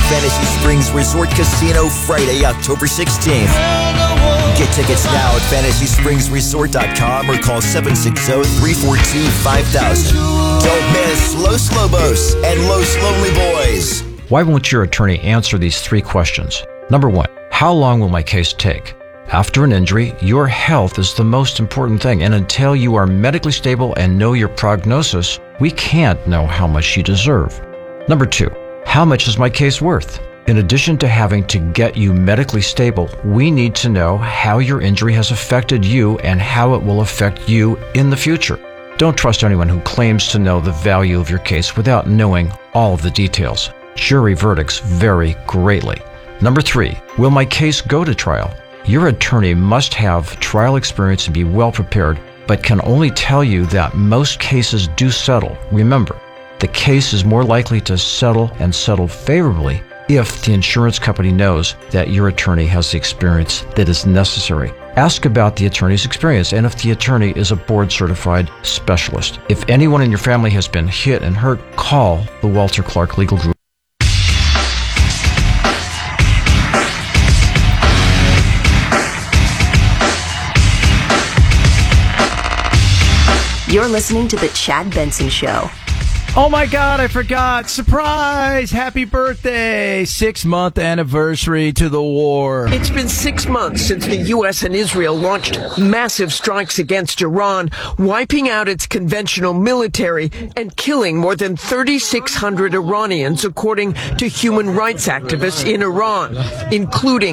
Fantasy Springs Resort Casino Friday, October 16th. Get tickets now at FantasySpringsResort.com or call 760-342-5000. Don't miss Los Lobos and Los Lonely Boys. Why won't your attorney answer these three questions? Number one, how long will my case take? After an injury, your health is the most important thing, and until you are medically stable and know your prognosis, we can't know how much you deserve. Number two, how much is my case worth? In addition to having to get you medically stable, we need to know how your injury has affected you and how it will affect you in the future. Don't trust anyone who claims to know the value of your case without knowing all of the details. Jury verdicts vary greatly. Number three, will my case go to trial? Your attorney must have trial experience and be well prepared, but can only tell you that most cases do settle. Remember, the case is more likely to settle and settle favorably if the insurance company knows that your attorney has the experience that is necessary. Ask about the attorney's experience and if the attorney is a board-certified specialist. If anyone in your family has been hit and hurt, call the Walter Clark Legal Group. You're listening to The Chad Benson Show. Oh my God, I forgot. Surprise! Happy birthday! 6-month anniversary to the war. It's been 6 months since the U.S. and Israel launched massive strikes against Iran, wiping out its conventional military and killing more than 3,600 Iranians, according to human rights activists in Iran, including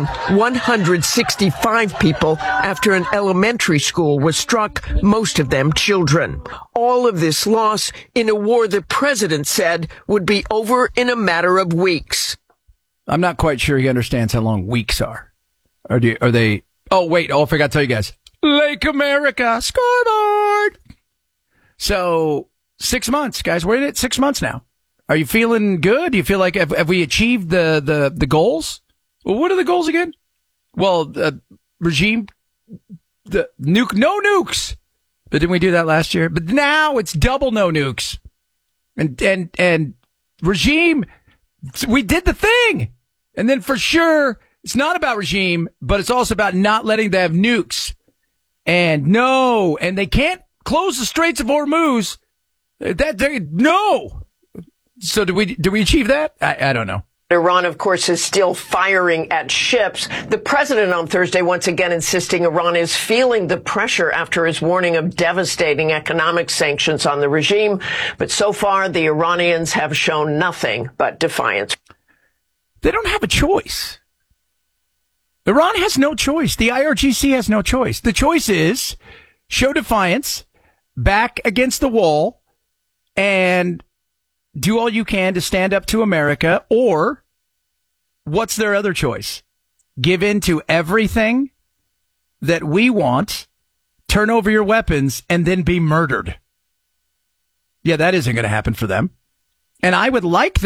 165 people after an elementary school was struck, most of them children. All of this loss in a war the president said would be over in a matter of weeks. I'm not quite sure he understands how long weeks are. Are they? Oh, wait. Oh, I forgot to tell you guys. Lake America, scoreboard. So 6 months, guys. We're in it 6 months now. Are you feeling good? Do you feel like have we achieved the goals? Well, what are the goals again? Well, regime, the nuke, no nukes. But didn't we do that last year? But now it's double no nukes. And regime, we did the thing. And then for sure, it's not about regime, but it's also about not letting them have nukes. And they can't close the Straits of Hormuz. No. So do we achieve that? I don't know. Iran, of course, is still firing at ships. The president on Thursday once again insisting Iran is feeling the pressure after his warning of devastating economic sanctions on the regime. But so far, the Iranians have shown nothing but defiance. They don't have a choice. Iran has no choice. The IRGC has no choice. The choice is show defiance, back against the wall, and do all you can to stand up to America, or what's their other choice? Give in to everything that we want, turn over your weapons, and then be murdered. Yeah, that isn't going to happen for them. And I would like